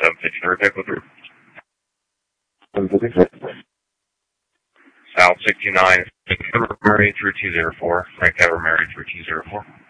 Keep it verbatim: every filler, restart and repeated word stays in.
seven fifty-three, pick with her. seven fifty-three. South sixty-nine, Mary through two zero four, Frank Ever Mary through two zero four.